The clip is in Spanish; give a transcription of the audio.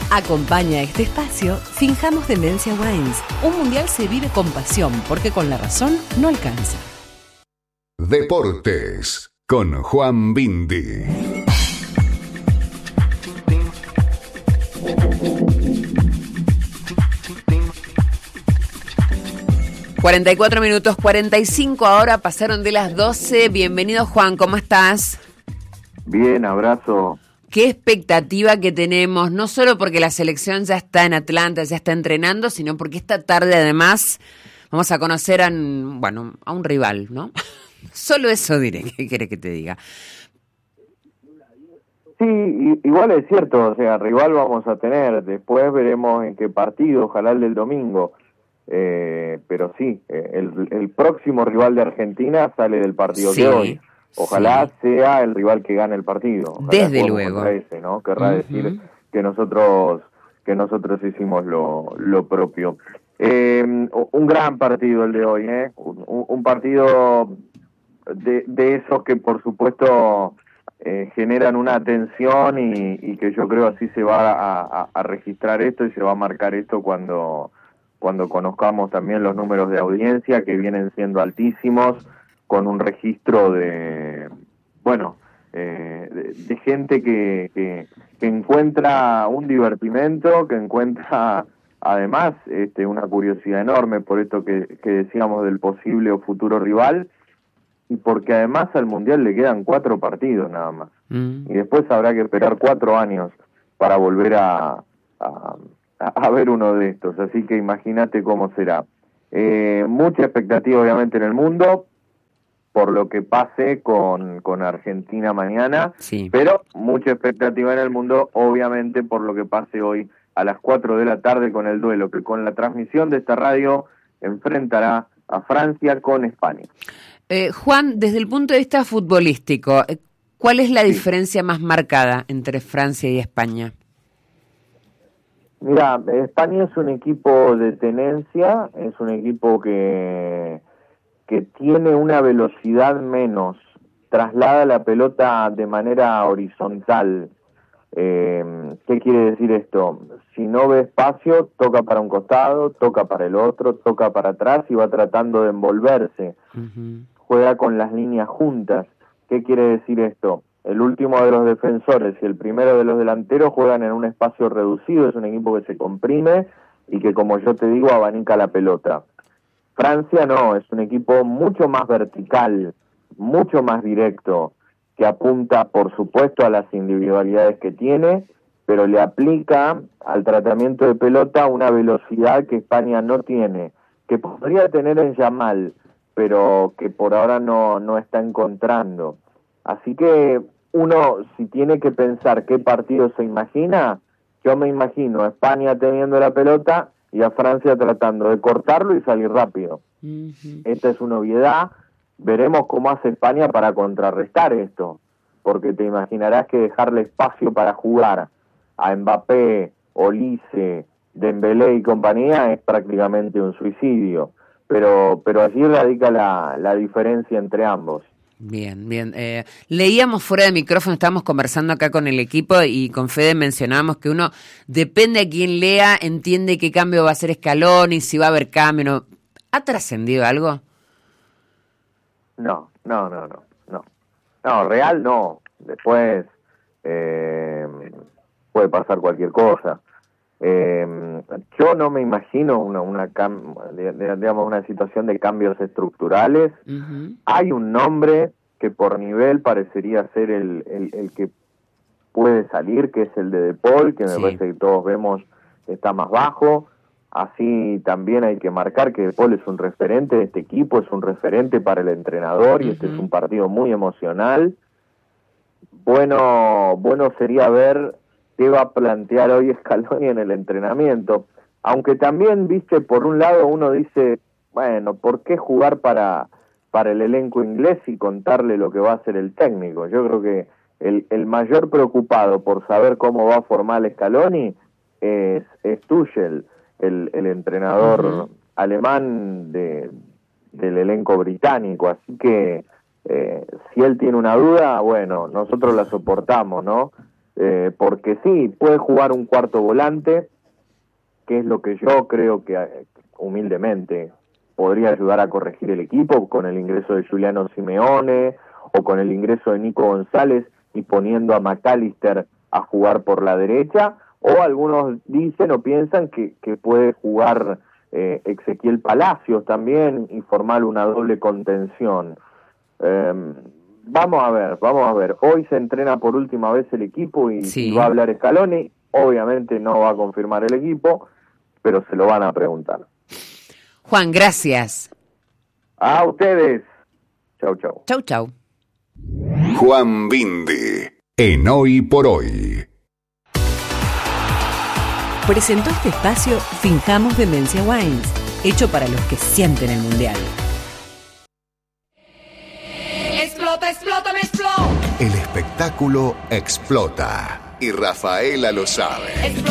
Acompaña este espacio Finjamos Demencia Wines. Un mundial se vive con pasión, porque con la razón no alcanza. Deportes con Juan Bindi. ...44 minutos, 45 ahora, pasaron de las 12. Bienvenido, Juan, ¿cómo estás? Bien, abrazo. Qué expectativa que tenemos, no solo porque la selección ya está en Atlanta, ya está entrenando, sino porque esta tarde además vamos a conocer a un rival, ¿no? Solo eso diré, ¿qué querés que te diga? Sí, igual es cierto, o sea, rival vamos a tener, después veremos en qué partido, ojalá el del domingo, pero sí, el próximo rival de Argentina sale del partido de hoy. Ojalá sea el rival que gane el partido. Ojalá desde luego. Ese, ¿no? Querrá decir que nosotros hicimos lo propio. Un gran partido el de hoy, un partido de esos que por supuesto generan una atención y que yo creo así se va a registrar esto y se va a marcar esto cuando conozcamos también los números de audiencia que vienen siendo altísimos, con un registro de gente que encuentra un divertimento, que encuentra además una curiosidad enorme por esto que decíamos del posible o futuro rival, y porque además al Mundial le quedan 4 partidos nada más, y después habrá que esperar 4 años para volver a ver uno de estos, así que imagínate cómo será. Mucha expectativa obviamente en el mundo por lo que pase con Argentina mañana, pero mucha expectativa en el mundo, obviamente, por lo que pase hoy a las 4 de la tarde con el duelo que con la transmisión de esta radio enfrentará a Francia con España. Juan, desde el punto de vista futbolístico, ¿cuál es la diferencia más marcada entre Francia y España? Mira, España es un equipo de tenencia, es un equipo que tiene una velocidad menos, traslada la pelota de manera horizontal. ¿Qué quiere decir esto? Si no ve espacio, toca para un costado, toca para el otro, toca para atrás y va tratando de envolverse. Juega con las líneas juntas. ¿Qué quiere decir esto? El último de los defensores y el primero de los delanteros juegan en un espacio reducido, es un equipo que se comprime y que, como yo te digo, abanica la pelota. Francia no, es un equipo mucho más vertical, mucho más directo, que apunta, por supuesto, a las individualidades que tiene, pero le aplica al tratamiento de pelota una velocidad que España no tiene, que podría tener en Yamal, pero que por ahora no está encontrando. Así que uno, si tiene que pensar qué partido se imagina, yo me imagino a España teniendo la pelota y a Francia tratando de cortarlo y salir rápido. Esta es una obviedad. Veremos cómo hace España para contrarrestar esto, porque te imaginarás que dejarle espacio para jugar a Mbappé, Olise, Dembélé y compañía es prácticamente un suicidio, pero allí radica la diferencia entre ambos. Bien. Leíamos fuera de micrófono, estábamos conversando acá con el equipo y con Fede mencionábamos que uno, depende a quién lea, entiende qué cambio va a hacer Scaloni, si va a haber cambio, ¿no? ¿Ha trascendido algo? No, real no. Después puede pasar cualquier cosa. Yo no me imagino una situación de cambios estructurales. Hay un nombre que por nivel parecería ser el que puede salir, que es el de Paul, que me parece que todos vemos que está más bajo. Así también hay que marcar que De Paul es un referente de este equipo, es un referente para el entrenador, y este es un partido muy emocional. Bueno sería ver qué va a plantear hoy Scaloni en el entrenamiento, aunque también, viste, por un lado uno dice, bueno, ¿por qué jugar para el elenco inglés y contarle lo que va a hacer el técnico? Yo creo que el mayor preocupado por saber cómo va a formar Scaloni es Tuchel, el entrenador alemán del elenco británico, así que si él tiene una duda, bueno, nosotros la soportamos, ¿no? porque sí, puede jugar un cuarto volante, que es lo que yo creo que humildemente podría ayudar a corregir el equipo con el ingreso de Giuliano Simeone o con el ingreso de Nico González y poniendo a McAllister a jugar por la derecha, o algunos dicen o piensan que puede jugar Ezequiel Palacios también y formar una doble contención. Vamos a ver. Hoy se entrena por última vez el equipo y va a hablar Scaloni. Obviamente no va a confirmar el equipo, pero se lo van a preguntar. Juan, gracias. A ustedes. Chau, chau. Chau, chau. Juan Bindi, en Hoy por Hoy. Presentó este espacio Finjamos Demencia Wines, hecho para los que sienten el mundial. Explota, explota, me explota. El espectáculo explota y Rafaela lo sabe.